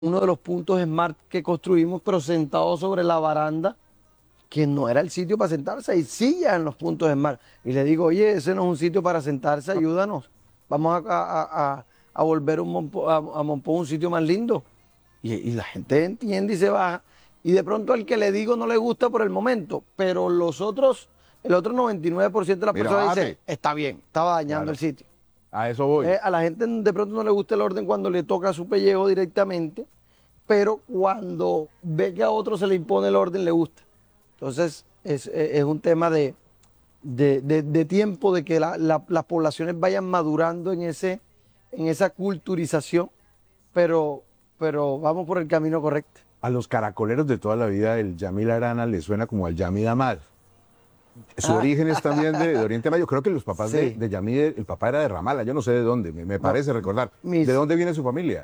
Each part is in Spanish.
uno de los puntos Smart que construimos, pero sentado sobre la baranda, que no era el sitio para sentarse, hay sillas en los puntos Smart. Y le digo, oye, ese no es un sitio para sentarse, ayúdanos. Vamos a volver a Monpós un sitio más lindo. Y la gente entiende y se baja. Y de pronto al que le digo no le gusta por el momento, pero el otro 99% de las Mira, personas bájate. dice, está bien, estaba dañando Claro. el sitio. A eso voy. A la gente de pronto no le gusta el orden cuando le toca su pellejo directamente, pero cuando ve que a otro se le impone el orden, le gusta. Entonces, es un tema de tiempo, de que las poblaciones vayan madurando en esa culturización, pero vamos por el camino correcto. A los caracoleros de toda la vida, el Yamil Arana le suena como al Yamid Amad. Su origen es también de Oriente Medio. Creo que los papás Sí. de Yamid, el papá era de Ramala, yo no sé de dónde, me parece recordar. ¿De dónde viene su familia?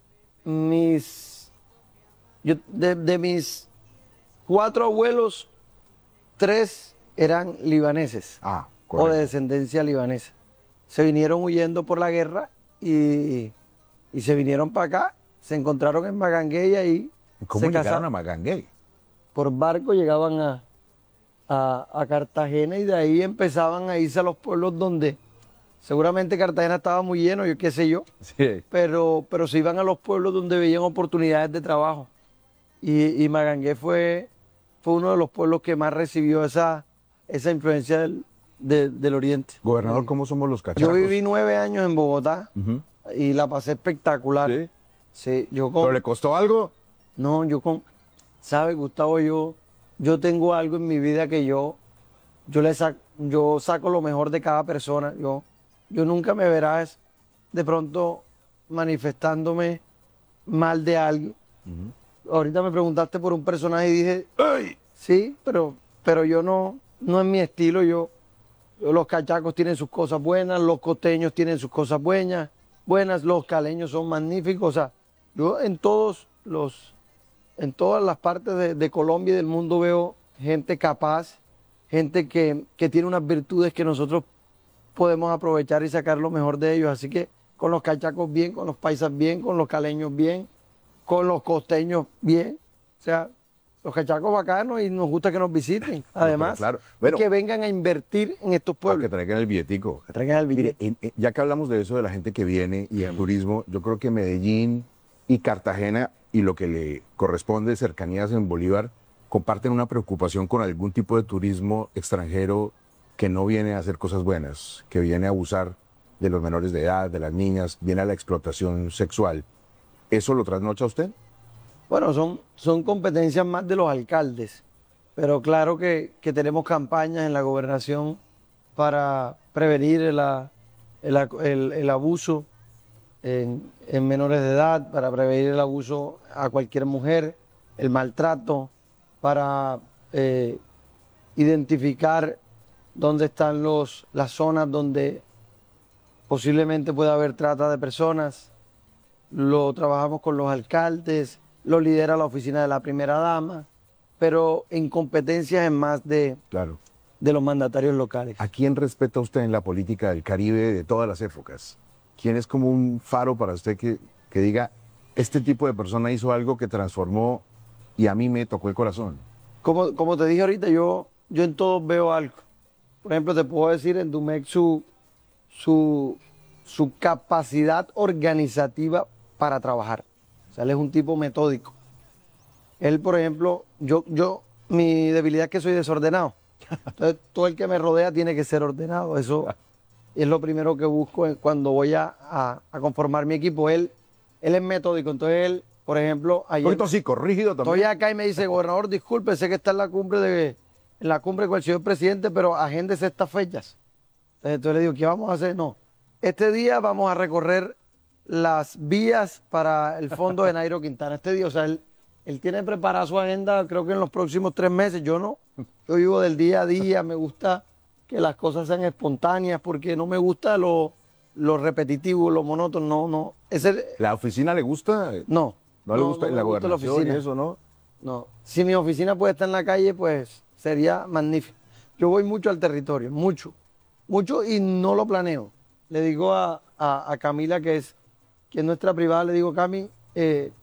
De mis 4 abuelos, 3 eran libaneses Ah, o correcto. de descendencia libanesa. Se vinieron huyendo por la guerra y se vinieron para acá, se encontraron en Magangué y ahí ¿Cómo se llegaron casaron. a Magangué? Por barco llegaban a Cartagena y de ahí empezaban a irse a los pueblos donde seguramente Cartagena estaba muy lleno, yo qué sé yo, Sí. pero se iban a los pueblos donde veían oportunidades de trabajo. Y Magangué fue uno de los pueblos que más recibió esa influencia del oriente. Gobernador, ¿cómo somos los Yo cachacos? viví 9 años en Bogotá Ujú. y la pasé espectacular. Sí. Sí, ¿Pero le costó algo? No, ¿sabes, Gustavo? Yo tengo algo en mi vida que yo saco lo mejor de cada persona. Yo nunca me verás de pronto manifestándome mal de alguien. Ahorita me preguntaste por un personaje y dije, ¡ay! Sí, pero yo no es mi estilo. Los cachacos tienen sus cosas buenas, los costeños tienen sus cosas buenas, los caleños son magníficos. O sea, yo en todas las partes de Colombia y del mundo veo gente capaz, gente que tiene unas virtudes que nosotros podemos aprovechar y sacar lo mejor de ellos. Así que con los cachacos bien, con los paisas bien, con los caleños bien, con los costeños bien. O sea, los cachacos bacanos y nos gusta que nos visiten. Además, claro. y Bueno, que vengan a invertir en estos para que pueblos. traigan el billetico. Que traigan el Mire, billete. ya que hablamos de eso, de la gente que viene y el turismo, yo creo que Medellín y Cartagena y lo que le corresponde cercanías en Bolívar comparten una preocupación con algún tipo de turismo extranjero que no viene a hacer cosas buenas, que viene a abusar de los menores de edad, de las niñas, viene a la explotación sexual. ¿Eso lo trasnocha usted? Bueno, son competencias más de los alcaldes, pero claro que tenemos campañas en la gobernación para prevenir el abuso en menores de edad, para prevenir el abuso a cualquier mujer, el maltrato, para identificar dónde están las zonas donde posiblemente pueda haber trata de personas. Lo trabajamos con los alcaldes, lo lidera la oficina de la primera dama, pero en competencias en más Claro. de los mandatarios locales. ¿A quién respeta usted en la política del Caribe de todas las épocas? ¿Quién es como un faro para usted que diga, este tipo de persona hizo algo que transformó y a mí me tocó el corazón? Como te dije ahorita, yo en todos veo algo. Por ejemplo, te puedo decir en Dumec su capacidad organizativa para trabajar. O sea, él es un tipo metódico. Él, por ejemplo, mi debilidad es que soy desordenado. Entonces, todo el que me rodea tiene que ser ordenado. Eso es lo primero que busco cuando voy a conformar mi equipo. Él es metódico. Entonces, él, por ejemplo, Un ayer poquito psicorrígido también. estoy acá y me dice, gobernador, disculpe, sé que está en la cumbre con el señor presidente, pero agéndese estas fechas. Entonces le digo, ¿qué vamos a hacer? No, este día vamos a recorrer las vías para el fondo de Nairo Quintana. Este día, o sea, él tiene preparada su agenda, creo que en los próximos 3 meses. Yo no, yo vivo del día a día, me gusta que las cosas sean espontáneas, porque no me gusta lo repetitivo, lo monótono, no. ¿La oficina le gusta? No. ¿No le gusta me la gusta gobernación y eso, no? No. Si mi oficina puede estar en la calle, pues sería magnífico. Yo voy mucho al territorio, mucho y no lo planeo. Le digo a Camila, que es nuestra privada, le digo, Cami,